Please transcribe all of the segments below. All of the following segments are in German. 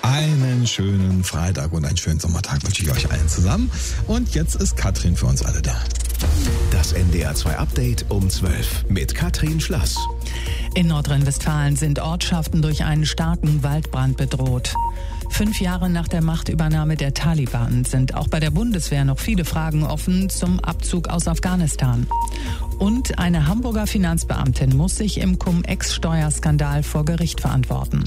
Einen schönen Freitag und einen schönen Sommertag wünsche ich euch allen zusammen. Und jetzt ist Katrin für uns alle da. Das NDR 2 Update um 12 mit Katrin Schlass. In Nordrhein-Westfalen sind Ortschaften durch einen starken Waldbrand bedroht. 5 Jahre nach der Machtübernahme der Taliban sind auch bei der Bundeswehr noch viele Fragen offen zum Abzug aus Afghanistan. Und eine Hamburger Finanzbeamtin muss sich im Cum-Ex-Steuerskandal vor Gericht verantworten.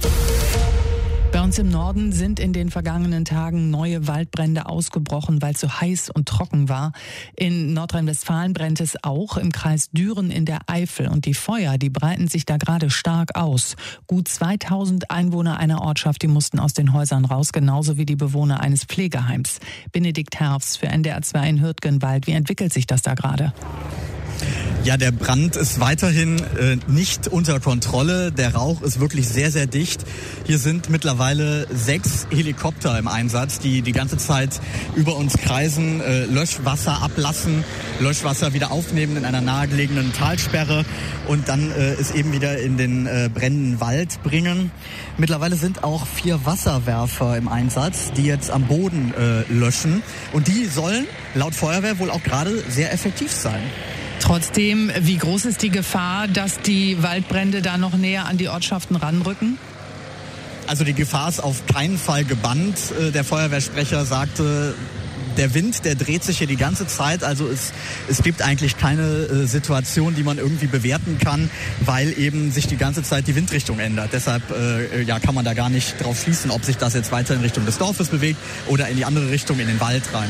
Bei uns im Norden sind in den vergangenen Tagen neue Waldbrände ausgebrochen, weil es so heiß und trocken war. In Nordrhein-Westfalen brennt es auch, im Kreis Düren in der Eifel. Und die Feuer, die breiten sich da gerade stark aus. Gut 2000 Einwohner einer Ortschaft, die mussten aus den Häusern raus, genauso wie die Bewohner eines Pflegeheims. Benedikt Herfs für NDR 2 in Hürtgenwald. Wie entwickelt sich das da gerade? Ja, der Brand ist weiterhin nicht unter Kontrolle. Der Rauch ist wirklich sehr, sehr dicht. Hier sind mittlerweile 6 Helikopter im Einsatz, die die ganze Zeit über uns kreisen, Löschwasser ablassen, Löschwasser wieder aufnehmen in einer nahegelegenen Talsperre und dann es eben wieder in den brennenden Wald bringen. Mittlerweile sind auch 4 Wasserwerfer im Einsatz, die jetzt am Boden löschen. Und die sollen laut Feuerwehr wohl auch gerade sehr effektiv sein. Trotzdem, wie groß ist die Gefahr, dass die Waldbrände da noch näher an die Ortschaften ranrücken? Also die Gefahr ist auf keinen Fall gebannt. Der Feuerwehrsprecher sagte, der Wind, der dreht sich hier die ganze Zeit. Also es gibt eigentlich keine Situation, die man irgendwie bewerten kann, weil eben sich die ganze Zeit die Windrichtung ändert. Deshalb kann man da gar nicht drauf schließen, ob sich das jetzt weiter in Richtung des Dorfes bewegt oder in die andere Richtung, in den Wald rein.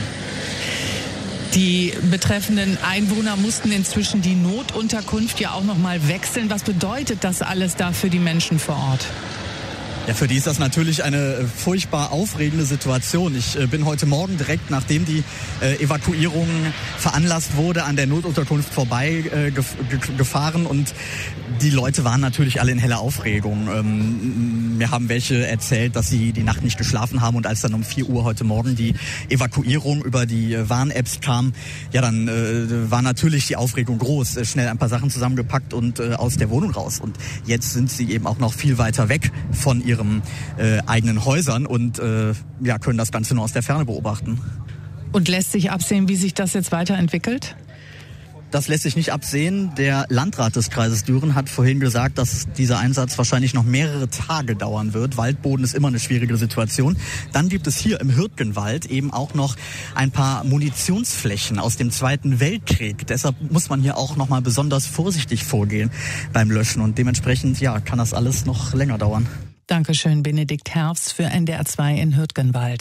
Die betreffenden Einwohner mussten inzwischen die Notunterkunft ja auch noch mal wechseln. Was bedeutet das alles da für die Menschen vor Ort? Ja, für die ist das natürlich eine furchtbar aufregende Situation. Ich bin heute Morgen direkt, nachdem die Evakuierung veranlasst wurde, an der Notunterkunft vorbei gefahren und die Leute waren natürlich alle in heller Aufregung. Mir haben welche erzählt, dass sie die Nacht nicht geschlafen haben und als dann um 4 Uhr heute Morgen die Evakuierung über die Warn-Apps kam, ja, dann war natürlich die Aufregung groß. Schnell ein paar Sachen zusammengepackt und aus der Wohnung raus. Und jetzt sind sie eben auch noch viel weiter weg von ihren eigenen Häusern und können das Ganze nur aus der Ferne beobachten. Und lässt sich absehen, wie sich das jetzt weiterentwickelt? Das lässt sich nicht absehen. Der Landrat des Kreises Düren hat vorhin gesagt, dass dieser Einsatz wahrscheinlich noch mehrere Tage dauern wird. Waldboden ist immer eine schwierige Situation. Dann gibt es hier im Hürtgenwald eben auch noch ein paar Munitionsflächen aus dem Zweiten Weltkrieg. Deshalb muss man hier auch noch mal besonders vorsichtig vorgehen beim Löschen. Und dementsprechend, kann das alles noch länger dauern. Dankeschön, Benedikt Herfs für NDR 2 in Hürtgenwald.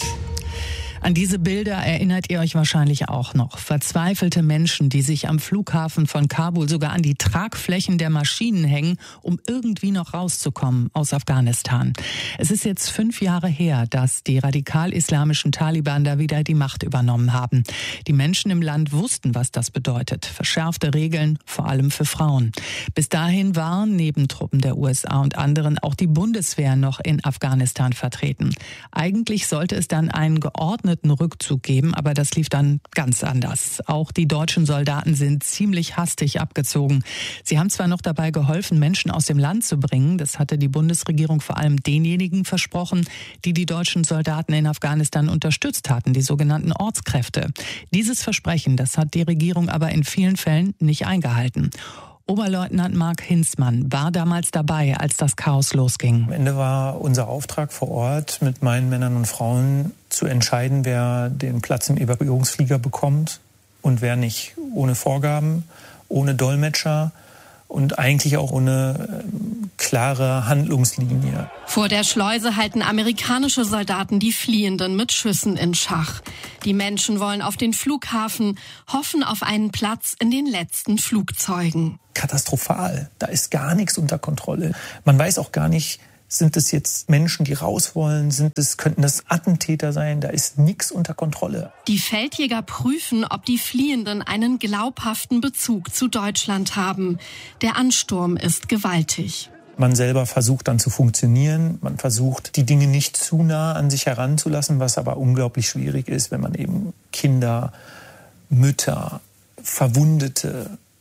An diese Bilder erinnert ihr euch wahrscheinlich auch noch. Verzweifelte Menschen, die sich am Flughafen von Kabul sogar an die Tragflächen der Maschinen hängen, um irgendwie noch rauszukommen aus Afghanistan. Es ist jetzt 5 Jahre her, dass die radikal-islamischen Taliban da wieder die Macht übernommen haben. Die Menschen im Land wussten, was das bedeutet. Verschärfte Regeln, vor allem für Frauen. Bis dahin waren neben Truppen der USA und anderen auch die Bundeswehr noch in Afghanistan vertreten. Eigentlich sollte es dann einen geordneten Rückzug geben, aber das lief dann ganz anders. Auch die deutschen Soldaten sind ziemlich hastig abgezogen. Sie haben zwar noch dabei geholfen, Menschen aus dem Land zu bringen, das hatte die Bundesregierung vor allem denjenigen versprochen, die die deutschen Soldaten in Afghanistan unterstützt hatten, die sogenannten Ortskräfte. Dieses Versprechen, das hat die Regierung aber in vielen Fällen nicht eingehalten. Oberleutnant Mark Hinzmann war damals dabei, als das Chaos losging. Am Ende war unser Auftrag vor Ort, mit meinen Männern und Frauen zu entscheiden, wer den Platz im Evakuierungsflieger bekommt und wer nicht. Ohne Vorgaben, ohne Dolmetscher und eigentlich auch ohne klare Handlungslinie. Vor der Schleuse halten amerikanische Soldaten die Fliehenden mit Schüssen in Schach. Die Menschen wollen auf den Flughafen, hoffen auf einen Platz in den letzten Flugzeugen. Katastrophal. Da ist gar nichts unter Kontrolle. Man weiß auch gar nicht, sind es jetzt Menschen, die raus wollen? Könnten das Attentäter sein? Da ist nichts unter Kontrolle. Die Feldjäger prüfen, ob die Fliehenden einen glaubhaften Bezug zu Deutschland haben. Der Ansturm ist gewaltig. Man selber versucht dann zu funktionieren. Man versucht, die Dinge nicht zu nah an sich heranzulassen, was aber unglaublich schwierig ist, wenn man eben Kinder, Mütter, Verwundete,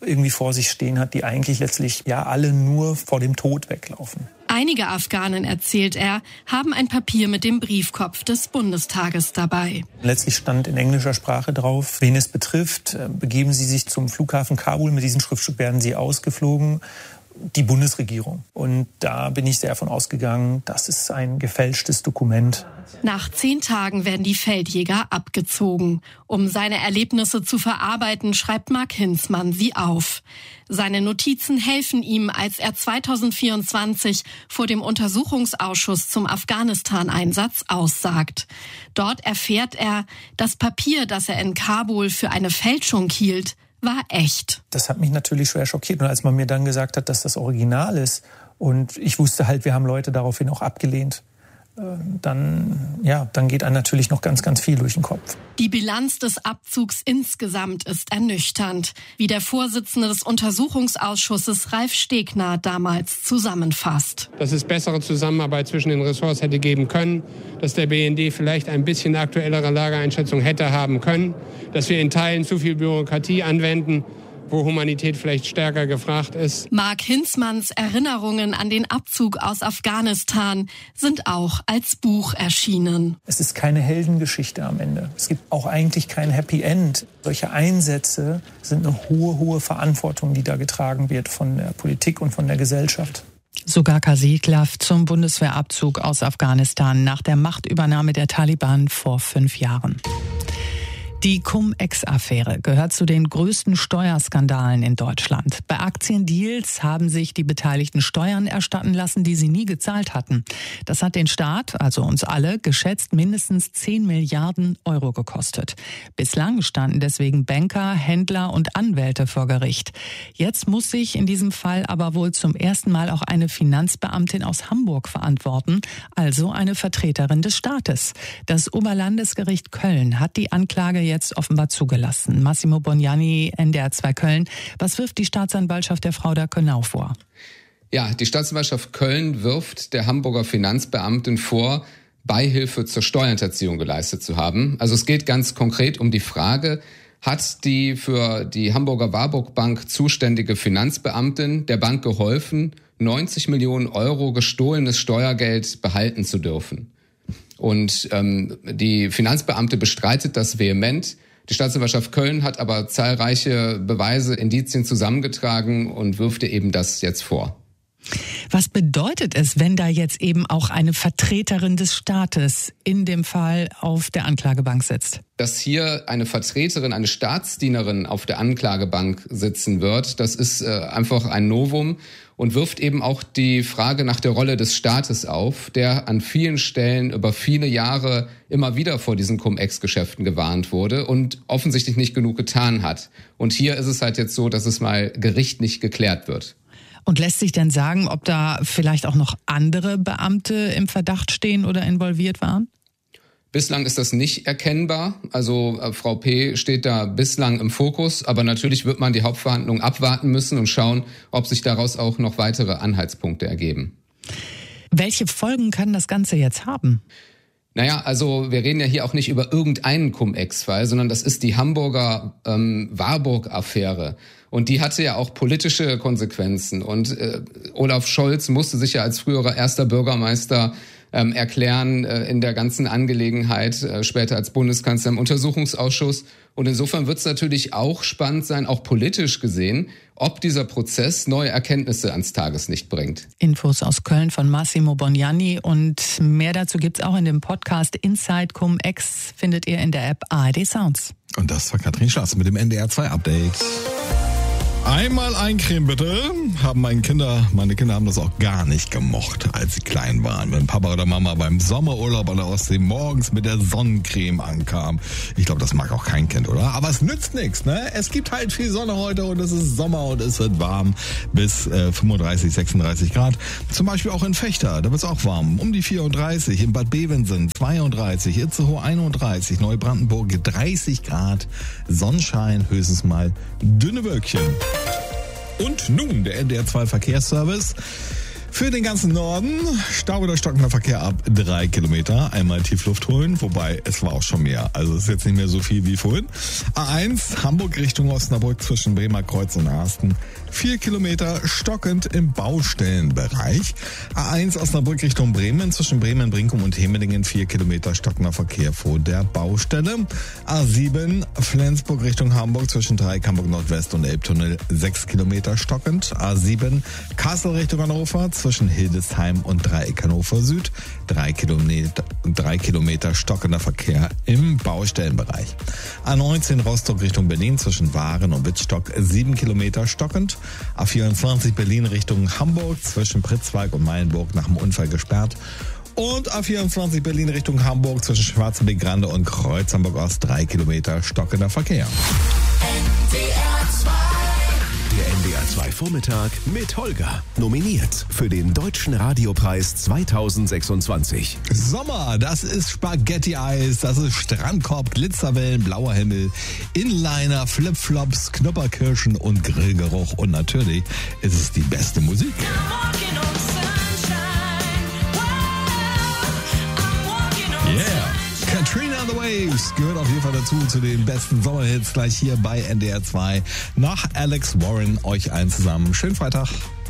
irgendwie vor sich stehen hat, die eigentlich letztlich ja alle nur vor dem Tod weglaufen. Einige Afghanen, erzählt er, haben ein Papier mit dem Briefkopf des Bundestages dabei. Letztlich stand in englischer Sprache drauf, wen es betrifft, begeben Sie sich zum Flughafen Kabul. Mit diesem Schriftstück werden Sie ausgeflogen. Die Bundesregierung. Und da bin ich sehr davon ausgegangen, das ist ein gefälschtes Dokument. Nach 10 Tagen werden die Feldjäger abgezogen. Um seine Erlebnisse zu verarbeiten, schreibt Mark Hinzmann sie auf. Seine Notizen helfen ihm, als er 2024 vor dem Untersuchungsausschuss zum Afghanistan-Einsatz aussagt. Dort erfährt er, das Papier, das er in Kabul für eine Fälschung hielt, war echt. Das hat mich natürlich schwer schockiert. Und als man mir dann gesagt hat, dass das Original ist und ich wusste halt, wir haben Leute daraufhin auch abgelehnt, dann geht einem natürlich noch ganz, ganz viel durch den Kopf. Die Bilanz des Abzugs insgesamt ist ernüchternd, wie der Vorsitzende des Untersuchungsausschusses Ralf Stegner damals zusammenfasst. Dass es bessere Zusammenarbeit zwischen den Ressorts hätte geben können, dass der BND vielleicht ein bisschen aktuellere Lageeinschätzung hätte haben können, dass wir in Teilen zu viel Bürokratie anwenden, wo Humanität vielleicht stärker gefragt ist. Mark Hinzmanns Erinnerungen an den Abzug aus Afghanistan sind auch als Buch erschienen. Es ist keine Heldengeschichte am Ende. Es gibt auch eigentlich kein Happy End. Solche Einsätze sind eine hohe, hohe Verantwortung, die da getragen wird von der Politik und von der Gesellschaft. Sogar Kaseklav zum Bundeswehrabzug aus Afghanistan nach der Machtübernahme der Taliban vor 5 Jahren. Die Cum-Ex-Affäre gehört zu den größten Steuerskandalen in Deutschland. Bei Aktiendeals haben sich die Beteiligten Steuern erstatten lassen, die sie nie gezahlt hatten. Das hat den Staat, also uns alle, geschätzt mindestens 10 Milliarden Euro gekostet. Bislang standen deswegen Banker, Händler und Anwälte vor Gericht. Jetzt muss sich in diesem Fall aber wohl zum ersten Mal auch eine Finanzbeamtin aus Hamburg verantworten, also eine Vertreterin des Staates. Das Oberlandesgericht Köln hat die Anklage jetzt offenbar zugelassen. Massimo Bognani, NDR 2 Köln. Was wirft die Staatsanwaltschaft der Frau da genau vor? Ja, die Staatsanwaltschaft Köln wirft der Hamburger Finanzbeamtin vor, Beihilfe zur Steuerhinterziehung geleistet zu haben. Also es geht ganz konkret um die Frage, hat die für die Hamburger Warburg Bank zuständige Finanzbeamtin der Bank geholfen, 90 Millionen Euro gestohlenes Steuergeld behalten zu dürfen? Und die Finanzbeamte bestreitet das vehement. Die Staatsanwaltschaft Köln hat aber zahlreiche Beweise, Indizien zusammengetragen und wirft ihr eben das jetzt vor. Was bedeutet es, wenn da jetzt eben auch eine Vertreterin des Staates in dem Fall auf der Anklagebank sitzt? Dass hier eine Vertreterin, eine Staatsdienerin auf der Anklagebank sitzen wird, das ist einfach ein Novum und wirft eben auch die Frage nach der Rolle des Staates auf, der an vielen Stellen über viele Jahre immer wieder vor diesen Cum-Ex-Geschäften gewarnt wurde und offensichtlich nicht genug getan hat. Und hier ist es halt jetzt so, dass es mal gerichtlich geklärt wird. Und lässt sich denn sagen, ob da vielleicht auch noch andere Beamte im Verdacht stehen oder involviert waren? Bislang ist das nicht erkennbar. Also Frau P. steht da bislang im Fokus. Aber natürlich wird man die Hauptverhandlungen abwarten müssen und schauen, ob sich daraus auch noch weitere Anhaltspunkte ergeben. Welche Folgen kann das Ganze jetzt haben? Naja, also wir reden ja hier auch nicht über irgendeinen Cum-Ex-Fall, sondern das ist die Hamburger Warburg-Affäre. Und die hatte ja auch politische Konsequenzen. Und Olaf Scholz musste sich ja als früherer erster Bürgermeister erklären in der ganzen Angelegenheit, später als Bundeskanzler im Untersuchungsausschuss. Und insofern wird es natürlich auch spannend sein, auch politisch gesehen, ob dieser Prozess neue Erkenntnisse ans Tageslicht bringt. Infos aus Köln von Massimo Bognani und mehr dazu gibt's auch in dem Podcast Inside Cum-Ex, findet ihr in der App ARD Sounds. Und das war Katrin Schlaß mit dem NDR 2 Update. Einmal eincremen bitte. Meine Kinder haben das auch gar nicht gemocht, als sie klein waren. Wenn Papa oder Mama beim Sommerurlaub an der Ostsee morgens mit der Sonnencreme ankam. Ich glaube, das mag auch kein Kind, oder? Aber es nützt nichts, ne? Es gibt halt viel Sonne heute und es ist Sommer und es wird warm bis 35, 36 Grad. Zum Beispiel auch in Vechta, da wird es auch warm. Um die 34, in Bad Bevensen 32, Itzehoe 31, Neubrandenburg 30 Grad. Sonnenschein, höchstens mal dünne Wölkchen. Und nun der NDR 2 Verkehrsservice. Für den ganzen Norden Stau oder stockender Verkehr ab 3 Kilometer. Einmal Tiefluft holen, wobei es war auch schon mehr. Also es ist jetzt nicht mehr so viel wie vorhin. A1 Hamburg Richtung Osnabrück zwischen Bremer Kreuz und Arsten. 4 Kilometer stockend im Baustellenbereich. A1 Osnabrück Richtung Bremen zwischen Bremen, Brinkum und Hemmelingen. 4 Kilometer stockender Verkehr vor der Baustelle. A7 Flensburg Richtung Hamburg zwischen Dreieck Hamburg Nordwest und Elbtunnel. 6 Kilometer stockend. A7 Kassel Richtung Hannover zwischen Hildesheim und Dreieck Hannover Süd. 3 Kilometer stockender Verkehr im Baustellenbereich. A19 Rostock Richtung Berlin zwischen Waren und Wittstock. 7 Kilometer stockend. A24 Berlin Richtung Hamburg zwischen Pritzwalk und Meilenburg nach dem Unfall gesperrt. Und A24 Berlin Richtung Hamburg zwischen Schwarzenbeek Grande und Kreuz Hamburg Ost. 3 Kilometer stockender Verkehr. Der NDR 2 Vormittag mit Holger. Nominiert für den Deutschen Radiopreis 2026. Sommer, das ist Spaghetti-Eis, das ist Strandkorb, Glitzerwellen, blauer Himmel, Inliner, Flipflops, Knupperkirschen und Grillgeruch. Und natürlich ist es die beste Musik. Yeah. Katrina and the Waves gehört auf jeden Fall dazu zu den besten Sommerhits gleich hier bei NDR 2. Nach Alex Warren, euch allen zusammen. Schönen Freitag.